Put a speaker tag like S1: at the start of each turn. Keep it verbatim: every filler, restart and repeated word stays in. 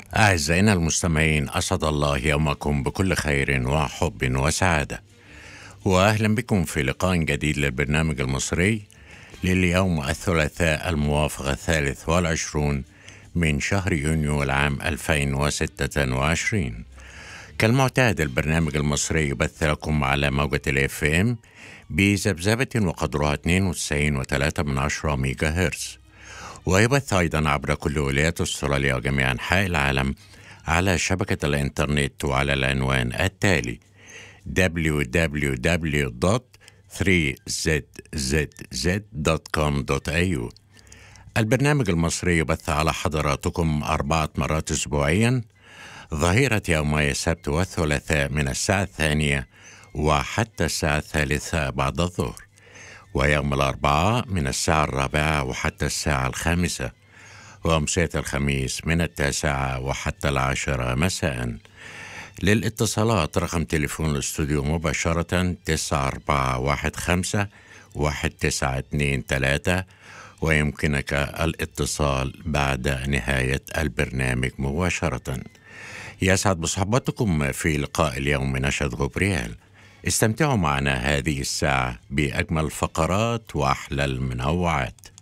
S1: أعزائنا المستمعين، أسعد الله يومكم بكل خير وحب وسعادة، وأهلا بكم في لقاء جديد للبرنامج المصري لليوم الثلاثاء الموافق الثالث والعشرون من شهر يونيو العام ألفين وستة وعشرين. كالمعتاد البرنامج المصري يبث لكم على موجة الاف ام بذبذبة وقدرها اثنين وتسعين فاصلة ثلاثة من عشرة ميجا هرتز، ويبث أيضا عبر كل ولايات أستراليا وجميع أنحاء العالم على شبكة الإنترنت وعلى العنوان التالي دبليو دبليو دبليو دوت ثري زد زد زد دوت كوم دوت إيه يو. البرنامج المصري يبث على حضراتكم أربعة مرات أسبوعيا، ظهيرة يومي السبت والثلاثاء من الساعة الثانية وحتى الساعة الثالثة بعد الظهر، ويوم الأربعاء من الساعة الرابعة وحتى الساعة الخامسة، وأمسية الخميس من التاسعة وحتى العاشرة مساء. للاتصالات رقم تليفون الاستوديو مباشرة تسعة أربعة واحد خمسة واحد تسعة اثنين ثلاثة، ويمكنك الاتصال بعد نهاية البرنامج مباشرة. يسعد بصحبتكم في لقاء اليوم نشد غبريال. استمتعوا معنا هذه الساعة بأجمل الفقرات وأحلى المنوعات.